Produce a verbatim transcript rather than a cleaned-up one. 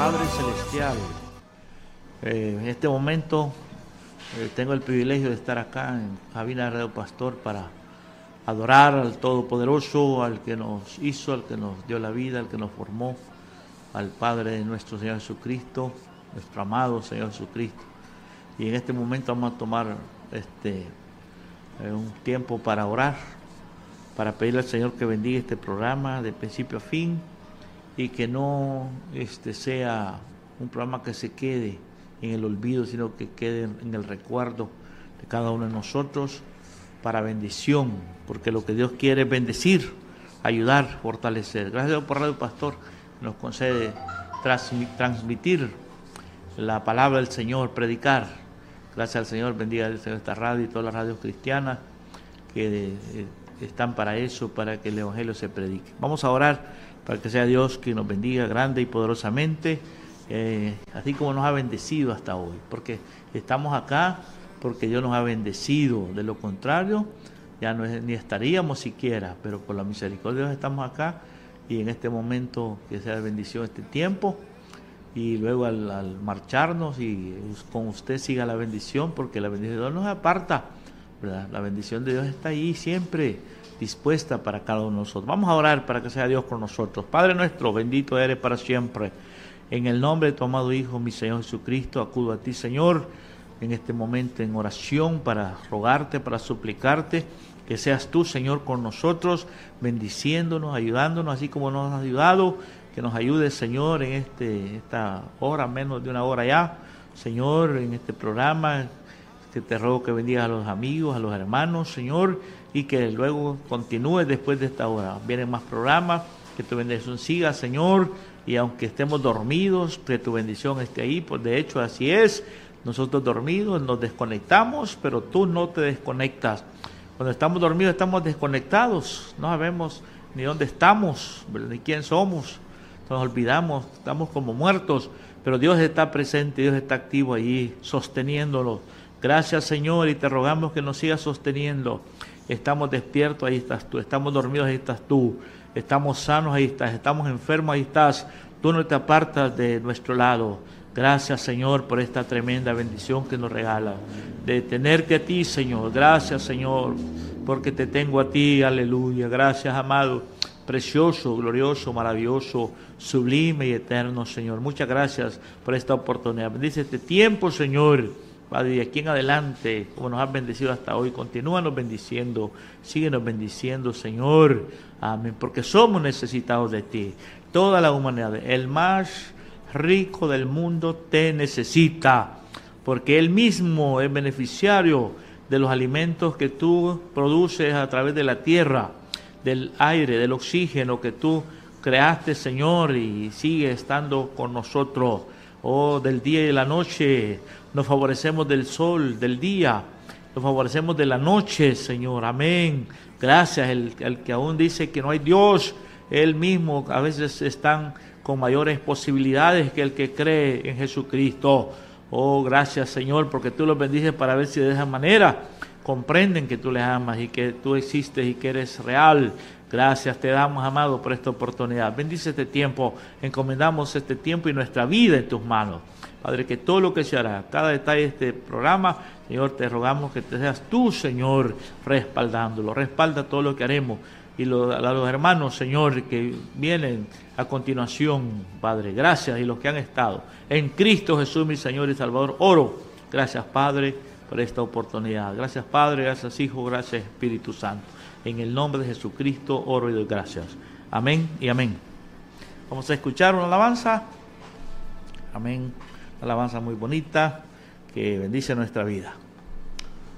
Padre Celestial, eh, en este momento eh, tengo el privilegio de estar acá en cabina de Radio Pastor para adorar al Todopoderoso, al que nos hizo, al que nos dio la vida, al que nos formó, al Padre de nuestro Señor Jesucristo, nuestro amado Señor Jesucristo. Y en este momento vamos a tomar este eh, un tiempo para orar, para pedirle al Señor que bendiga este programa de principio a fin y que no este, sea un programa que se quede en el olvido, sino que quede en el recuerdo de cada uno de nosotros para bendición, porque lo que Dios quiere es bendecir, ayudar, fortalecer. Gracias a Dios por Radio Pastor, que nos concede transmitir la palabra del Señor, predicar. Gracias al Señor, bendiga el Señor esta radio y todas las radios cristianas que eh, están para eso, para que el Evangelio se predique. Vamos a orar para que sea Dios quien nos bendiga grande y poderosamente, eh, así como nos ha bendecido hasta hoy, porque estamos acá porque Dios nos ha bendecido. De lo contrario, ya no es, ni estaríamos siquiera, pero por la misericordia de Dios estamos acá, y en este momento que sea de bendición este tiempo, y luego al, al marcharnos y con usted siga la bendición, porque la bendición de Dios no se aparta, ¿verdad? La bendición de Dios está ahí siempre dispuesta para cada uno de nosotros. Vamos a orar para que sea Dios con nosotros. Padre nuestro, bendito eres para siempre. En el nombre de tu amado Hijo, mi Señor Jesucristo, acudo a ti, Señor, en este momento en oración para rogarte, para suplicarte que seas tú, Señor, con nosotros, bendiciéndonos, ayudándonos, así como nos has ayudado, que nos ayudes, Señor, en este, esta hora, menos de una hora ya, Señor, en este programa, que te ruego que bendigas a los amigos, a los hermanos, Señor, y que luego continúes después de esta hora. Vienen más programas, que tu bendición siga, Señor, y aunque estemos dormidos, que tu bendición esté ahí, pues de hecho así es. Nosotros dormidos nos desconectamos, pero tú no te desconectas. Cuando estamos dormidos estamos desconectados, no sabemos ni dónde estamos, ni quién somos, nos olvidamos, estamos como muertos, pero Dios está presente, Dios está activo allí, sosteniéndolos. Gracias, Señor, y te rogamos que nos sigas sosteniendo. Estamos despiertos, ahí estás tú. Estamos dormidos, ahí estás tú. Estamos sanos, ahí estás. Estamos enfermos, ahí estás. Tú no te apartas de nuestro lado. Gracias, Señor, por esta tremenda bendición que nos regala, de tenerte a ti, Señor. Gracias, Señor, porque te tengo a ti. Aleluya. Gracias, amado, precioso, glorioso, maravilloso, sublime y eterno, Señor. Muchas gracias por esta oportunidad. Bendice este tiempo, Señor. Padre, de aquí en adelante, como nos has bendecido hasta hoy, continúanos bendiciendo, síguenos bendiciendo, Señor. Amén, porque somos necesitados de ti. Toda la humanidad, el más rico del mundo te necesita, porque Él mismo es beneficiario de los alimentos que tú produces a través de la tierra, del aire, del oxígeno que tú creaste, Señor, y sigue estando con nosotros. Oh, del día y de la noche, nos favorecemos del sol, del día, nos favorecemos de la noche, Señor, amén. Gracias, el, el que aún dice que no hay Dios, Él mismo a veces están con mayores posibilidades que el que cree en Jesucristo. Oh, gracias, Señor, porque tú los bendices para ver si de esa manera comprenden que tú les amas y que tú existes y que eres real. Gracias te damos, amado, por esta oportunidad. Bendice este tiempo, encomendamos este tiempo y nuestra vida en tus manos. Padre, que todo lo que se hará, cada detalle de este programa, Señor, te rogamos que te seas tú, Señor, respaldándolo. Respalda todo lo que haremos. Y lo, a los hermanos, Señor, que vienen a continuación, Padre, gracias, y los que han estado en Cristo Jesús, mi Señor y Salvador, oro. Gracias, Padre, por esta oportunidad. Gracias, Padre, gracias, Hijo, gracias, Espíritu Santo. En el nombre de Jesucristo oro y doy gracias. Amén y amén. Vamos a escuchar una alabanza. Amén. Una alabanza muy bonita que bendice nuestra vida.